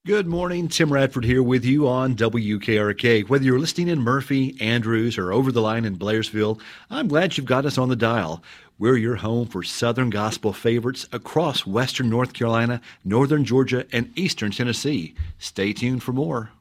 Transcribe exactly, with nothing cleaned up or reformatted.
Good morning. Tim Radford here with you on W K R K. Whether you're listening in Murphy, Andrews, or over the line in Blairsville, I'm glad you've got us on the dial. We're your home for Southern gospel favorites across Western North Carolina, Northern Georgia, and Eastern Tennessee. Stay tuned for more.